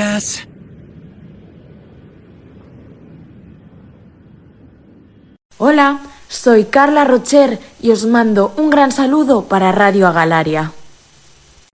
Yes. Hola, soy Carla Rocher y os mando un gran saludo para Radio Agalaria.